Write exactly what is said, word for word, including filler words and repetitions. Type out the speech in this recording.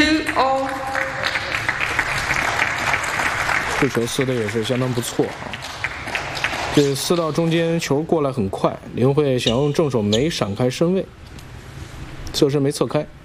all。 这球撕的也是相当不错啊。这撕到中间，球过来很快，林慧想用正手没闪开身位，侧身没侧开。